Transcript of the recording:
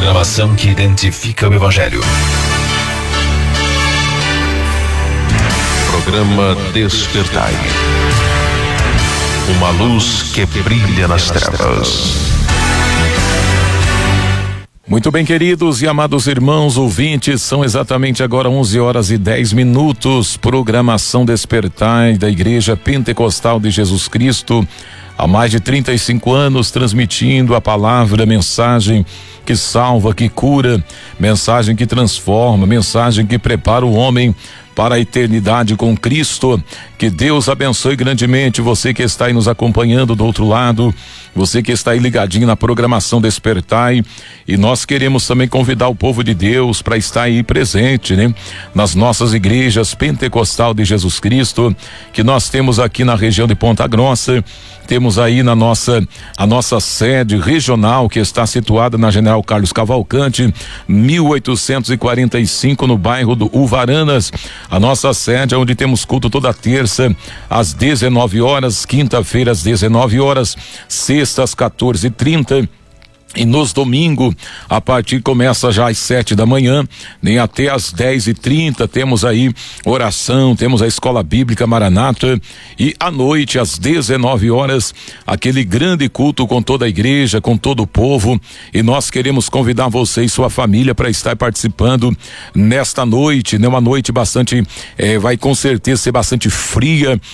programação que identifica o Evangelho. Programa Despertai. Uma luz que brilha nas trevas. Muito bem, queridos e amados irmãos ouvintes, são exatamente agora 11h10. Programação Despertai da Igreja Pentecostal de Jesus Cristo. Há mais de 35 anos transmitindo a palavra, mensagem que salva, que cura, mensagem que transforma, mensagem que prepara o homem para a eternidade com Cristo. Que Deus abençoe grandemente você que está aí nos acompanhando do outro lado, você que está aí ligadinho na programação Despertai, e nós queremos também convidar o povo de Deus para estar aí presente, né? Nas nossas igrejas Pentecostal de Jesus Cristo, que nós temos aqui na região de Ponta Grossa. Temos aí a nossa sede regional, que está situada na General Carlos Cavalcante, 1845, no bairro do Uvaranas. A nossa sede é onde temos culto toda terça às 19 horas, quinta-feira às 19 horas, sexta às 14h30. E nos domingos, a partir começa já às 7 da manhã, nem até às 10h30, temos aí oração, temos a Escola Bíblica Maranata, e à noite, às 19 horas, aquele grande culto com toda a igreja, com todo o povo. E nós queremos convidar você e sua família para estar participando nesta noite, né? Uma noite bastante, vai com certeza ser bastante fria,